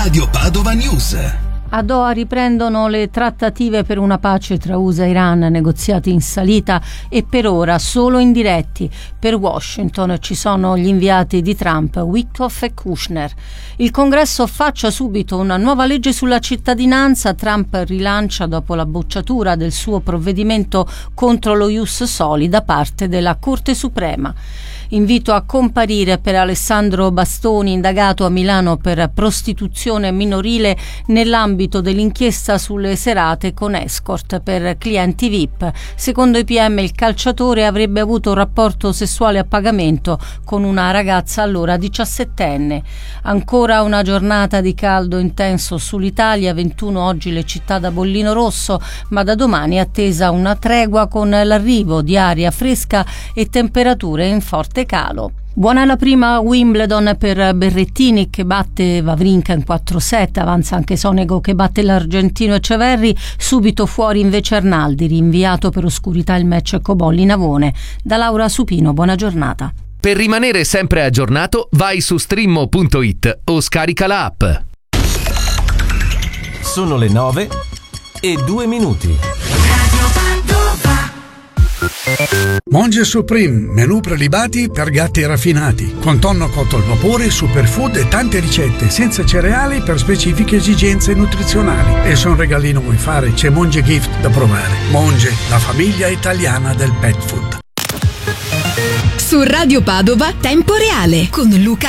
Radio Padova News. A Doha riprendono le trattative per una pace tra USA e Iran, negoziati in salita e per ora solo indiretti. Per Washington ci sono gli inviati di Trump, Witkoff e Kushner. Il Congresso faccia subito una nuova legge sulla cittadinanza. Trump rilancia dopo la bocciatura del suo provvedimento contro lo Ius Soli da parte della Corte Suprema. Invito a comparire per Alessandro Bastoni, indagato a Milano per prostituzione minorile nell'ambito dell'inchiesta sulle serate con escort per clienti VIP. Secondo i PM il calciatore avrebbe avuto un rapporto sessuale a pagamento con una ragazza allora 17enne. Ancora una giornata di caldo intenso sull'Italia, 21 oggi le città da bollino rosso, ma da domani è attesa una tregua con l'arrivo di aria fresca e temperature in forte calo. Buona la prima Wimbledon per Berrettini che batte Wawrinka in 4-7, avanza anche Sonego che batte l'argentino Eceverri, subito fuori invece Arnaldi, rinviato per oscurità il match Cobolli-Navone. Da Laura Supino, buona giornata. Per rimanere sempre aggiornato vai su streammo.it o scarica la app. Sono le 9:02. Monge Supreme, menù prelibati per gatti raffinati, con tonno cotto al vapore, superfood e tante ricette senza cereali per specifiche esigenze nutrizionali. E se un regalino vuoi fare, c'è Monge Gift da provare. Monge, la famiglia italiana del pet food. Su Radio Padova, Tempo Reale con Luca